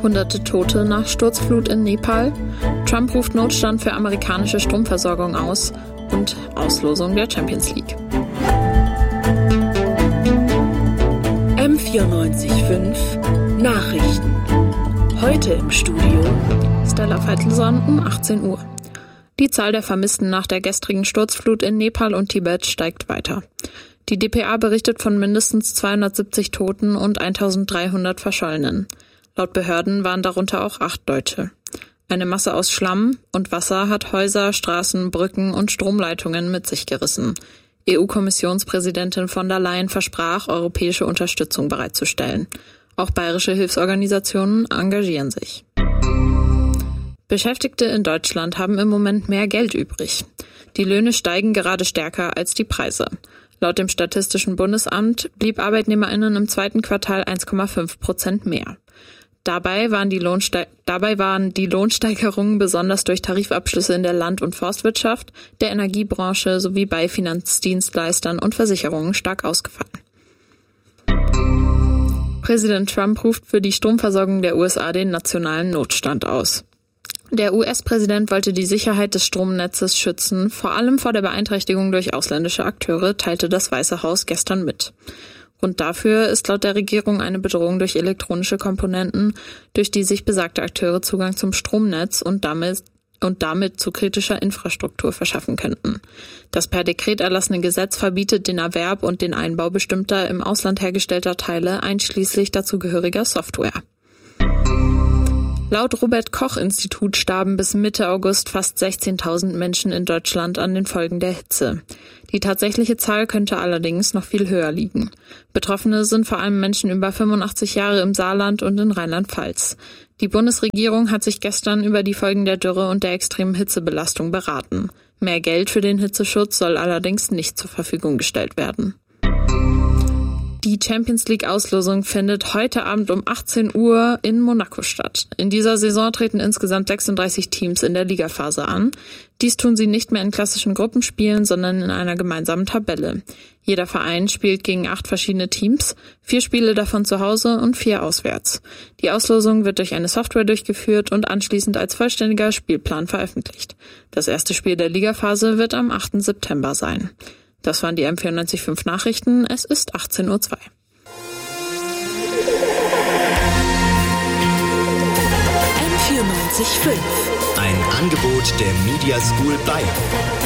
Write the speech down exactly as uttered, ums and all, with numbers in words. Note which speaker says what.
Speaker 1: Hunderte Tote nach Sturzflut in Nepal, Trump ruft Notstand für amerikanische Stromversorgung aus und Auslosung der Champions League.
Speaker 2: M vierundneunzig Komma fünf Nachrichten. Heute im Studio
Speaker 1: Stella Veitelson um achtzehn Uhr. Die Zahl der Vermissten nach der gestrigen Sturzflut in Nepal und Tibet steigt weiter. Die D P A berichtet von mindestens zweihundertsiebzig Toten und eintausenddreihundert Verschollenen. Laut Behörden waren darunter auch acht Deutsche. Eine Masse aus Schlamm und Wasser hat Häuser, Straßen, Brücken und Stromleitungen mit sich gerissen. E U-Kommissionspräsidentin von der Leyen versprach, europäische Unterstützung bereitzustellen. Auch bayerische Hilfsorganisationen engagieren sich. Beschäftigte in Deutschland haben im Moment mehr Geld übrig. Die Löhne steigen gerade stärker als die Preise. Laut dem Statistischen Bundesamt blieb ArbeitnehmerInnen im zweiten Quartal eins Komma fünf Prozent mehr. Dabei waren die Lohnste- dabei waren die Lohnsteigerungen besonders durch Tarifabschlüsse in der Land- und Forstwirtschaft, der Energiebranche sowie bei Finanzdienstleistern und Versicherungen stark ausgefallen. Präsident Trump ruft für die Stromversorgung der U S A den nationalen Notstand aus. Der U S-Präsident wollte die Sicherheit des Stromnetzes schützen, vor allem vor der Beeinträchtigung durch ausländische Akteure, teilte das Weiße Haus gestern mit. Grund dafür ist laut der Regierung eine Bedrohung durch elektronische Komponenten, durch die sich besagte Akteure Zugang zum Stromnetz und damit und damit zu kritischer Infrastruktur verschaffen könnten. Das per Dekret erlassene Gesetz verbietet den Erwerb und den Einbau bestimmter im Ausland hergestellter Teile, einschließlich dazugehöriger Software. Laut Robert-Koch-Institut starben bis Mitte August fast sechzehntausend Menschen in Deutschland an den Folgen der Hitze. Die tatsächliche Zahl könnte allerdings noch viel höher liegen. Betroffene sind vor allem Menschen über fünfundachtzig Jahre im Saarland und in Rheinland-Pfalz. Die Bundesregierung hat sich gestern über die Folgen der Dürre und der extremen Hitzebelastung beraten. Mehr Geld für den Hitzeschutz soll allerdings nicht zur Verfügung gestellt werden. Die Champions League-Auslosung findet heute Abend um achtzehn Uhr in Monaco statt. In dieser Saison treten insgesamt sechsunddreißig Teams in der Ligaphase an. Dies tun sie nicht mehr in klassischen Gruppenspielen, sondern in einer gemeinsamen Tabelle. Jeder Verein spielt gegen acht verschiedene Teams, vier Spiele davon zu Hause und vier auswärts. Die Auslosung wird durch eine Software durchgeführt und anschließend als vollständiger Spielplan veröffentlicht. Das erste Spiel der Ligaphase wird am achten September sein. Das waren die M vierundneunzig Komma fünf Nachrichten. Es ist achtzehn Uhr zwei.
Speaker 2: M vierundneunzig Komma fünf.
Speaker 3: Ein Angebot der Media School Bayern.